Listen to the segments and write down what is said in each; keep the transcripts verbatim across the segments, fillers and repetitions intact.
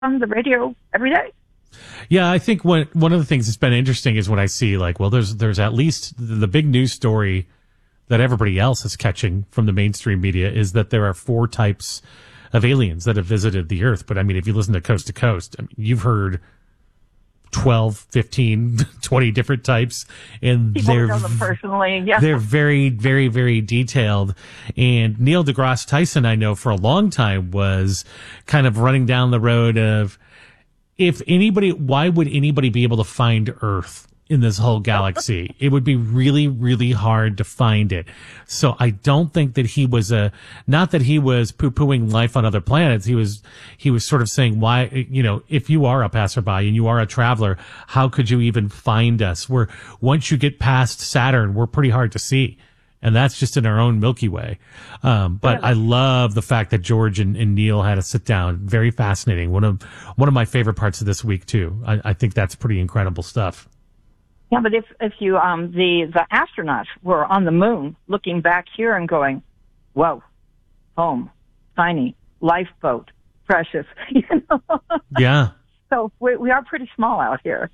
on the radio every day. Yeah, I think one one of the things that's been interesting is when I see like, well, there's there's at least the big news story that everybody else is catching from the mainstream media is that there are four types of aliens that have visited the Earth. But I mean, if you listen to Coast to Coast, I mean, you've heard twelve, fifteen, twenty different types, and People they're know them personally. Yeah. they're very, very, very detailed. And Neil deGrasse Tyson, I know for a long time, was kind of running down the road of, if anybody, why would anybody be able to find Earth in this whole galaxy? It would be really, really hard to find it. So I don't think that he was a, not that he was poo-pooing life on other planets. He was, he was sort of saying, why, you know, if you are a passerby and you are a traveler, how could you even find us? We're, once you get past Saturn, we're pretty hard to see. And that's just in our own Milky Way. Um, but yeah. I love the fact that George and, and Neil had a sit down. Very fascinating. One of, one of my favorite parts of this week too. I, I think that's pretty incredible stuff. Yeah, but if, if you, um, the, the astronauts were on the moon looking back here and going, whoa, home, tiny, lifeboat, precious, you know? Yeah. So we, we are pretty small out here.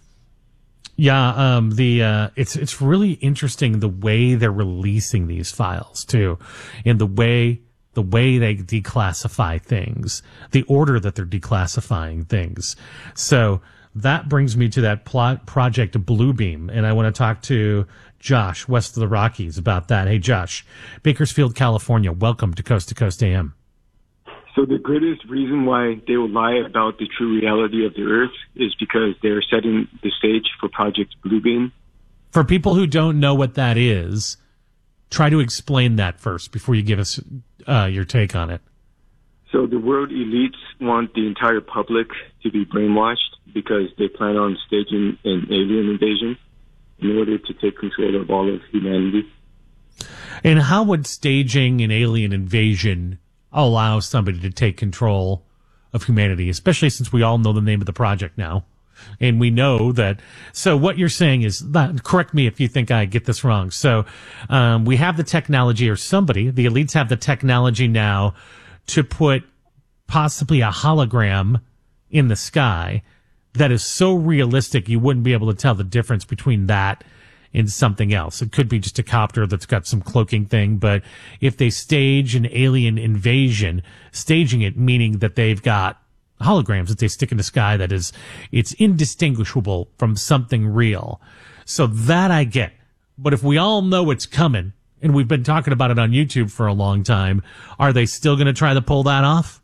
Yeah, um, the, uh, it's, it's really interesting the way they're releasing these files too, and the way, the way they declassify things, the order that they're declassifying things. So that brings me to that plot project Bluebeam, and I want to talk to Josh, west of the Rockies, about that. Hey, Josh, Bakersfield, California, welcome to Coast to Coast A M. So the greatest reason why they will lie about the true reality of the Earth is because they're setting the stage for Project Bluebeam. For people who don't know what that is, try to explain that first before you give us uh, your take on it. So the world elites want the entire public to be brainwashed because they plan on staging an alien invasion in order to take control of all of humanity. And how would staging an alien invasion allow somebody to take control of humanity, especially since we all know the name of the project now? And we know that. So what you're saying is that, correct me if you think I get this wrong. So, um, we have the technology, or somebody, the elites have the technology now to put possibly a hologram in the sky that is so realistic you wouldn't be able to tell the difference between that and something else. It could be just a copter that's got some cloaking thing, but if they stage an alien invasion, staging it meaning that they've got holograms that they stick in the sky that is, it's indistinguishable from something real. So that I get. But if we all know it's coming, and we've been talking about it on YouTube for a long time, are they still going to try to pull that off?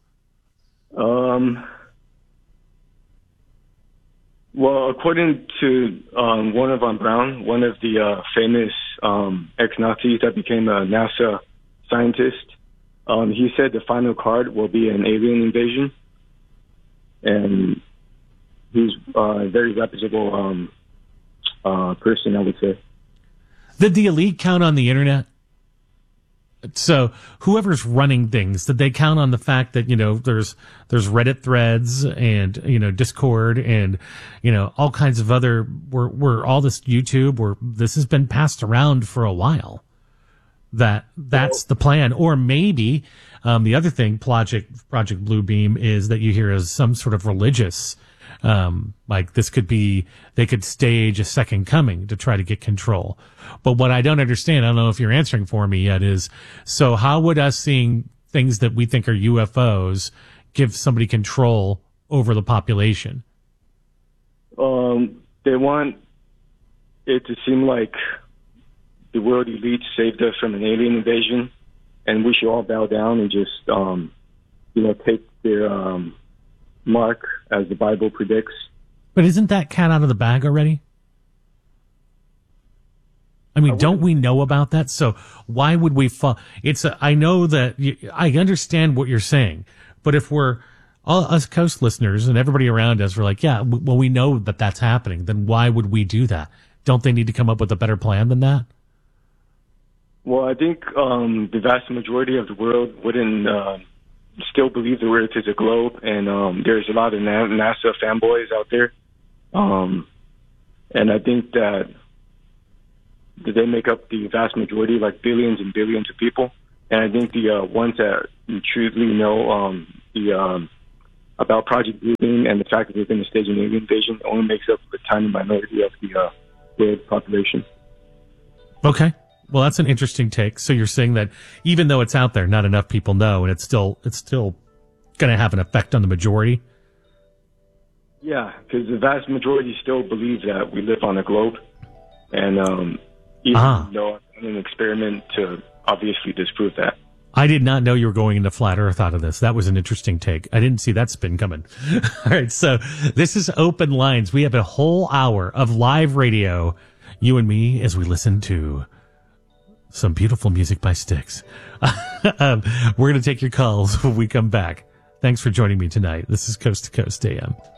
Um, well, according to um, Wernher von Braun, one of the uh, famous um, ex-Nazis that became a NASA scientist, um, he said the final card will be an alien invasion. And he's a very reputable um, uh, person, I would say. Did the elite count on the internet? So whoever's running things, did they count on the fact that, you know, there's, there's Reddit threads and, you know, Discord and, you know, all kinds of other, where, where all this YouTube, where this has been passed around for a while, that that's the plan. Or maybe, um, the other thing, Project, Project Bluebeam, is that you hear as some sort of religious, um, like this could be, they could stage a second coming to try to get control. But what I don't understand, I don't know if you're answering for me yet, is, so how would us seeing things that we think are U F Os give somebody control over the population? Um, they want it to seem like the world elite saved us from an alien invasion, and we should all bow down and just, um, you know, take their um, mark as the Bible predicts. But isn't that cat out of the bag already? I mean, don't we know about that? So why would we fall? It's a, I know that you, I understand what you're saying, but if we're all us Coast listeners and everybody around us, we're like, yeah, well, we know that that's happening. Then why would we do that? Don't they need to come up with a better plan than that? Well, I think um, the vast majority of the world wouldn't uh, still believe the Earth is a globe, and um, there's a lot of NASA fanboys out there. Um, and I think that that they make up the vast majority, like billions and billions of people. And I think the uh, ones that truly know um, the um, about Project Blue Beam and the fact that they're going to stage an alien invasion only makes up a tiny minority of the uh, world population. Okay. Well, that's an interesting take. So you're saying that even though it's out there, not enough people know, and it's still it's still going to have an effect on the majority? Yeah, because the vast majority still believe that we live on a globe. And um, even ah. though I've done an experiment to obviously disprove that. I did not know you were going into flat earth out of this. That was an interesting take. I didn't see that spin coming. All right. So this is Open Lines. We have a whole hour of live radio, you and me, as we listen to some beautiful music by Styx. um, we're going to take your calls when we come back. Thanks for joining me tonight. This is Coast to Coast A M.